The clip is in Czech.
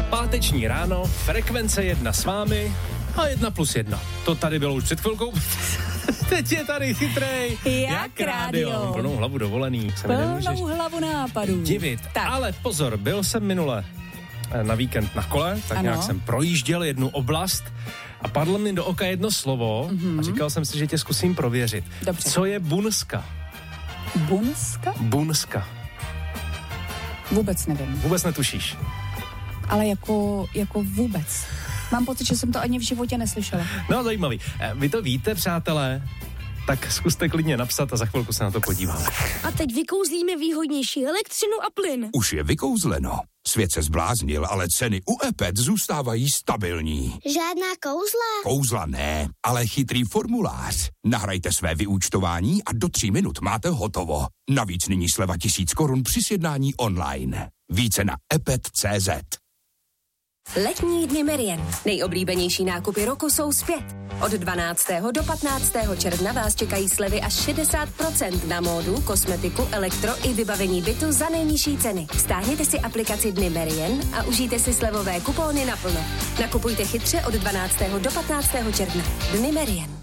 páteční ráno, frekvence 1 s vámi a 1+1. To tady bylo už před chvilkou. Teď je tady chytrej. Jak rádio. Plnou hlavu dovolený. Plnou hlavu nápadů. Divit. Tak. Ale pozor, byl jsem minule na víkend na kole, tak nějak jsem projížděl jednu oblast a padlo mi do oka jedno slovo a říkal jsem si, že tě zkusím prověřit. Dobře. Co je bunska? Bunska? Bunska. Vůbec nevím. Vůbec netušíš. Ale jako vůbec. Mám pocit, že jsem to ani v životě neslyšela. No, zajímavý. Vy to víte, přátelé? Tak zkuste klidně napsat a za chvilku se na to podíváme. A teď vykouzlíme výhodnější elektřinu a plyn. Už je vykouzleno. Svět se zbláznil, ale ceny u EPET zůstávají stabilní. Žádná kouzla? Kouzla ne, ale chytrý formulář. Nahrajte své vyúčtování a do 3 minut máte hotovo. Navíc nyní sleva 1000 korun při sjednání online. Více na epet.cz. Letní dny Merian. Nejoblíbenější nákupy roku jsou zpět. Od 12. do 15. června vás čekají slevy až 60% na módu, kosmetiku, elektro i vybavení bytu za nejnižší ceny. Stáhněte si aplikaci Dny Merian a užijte si slevové kupóny naplno. Nakupujte chytře od 12. do 15. června. Dny Merian.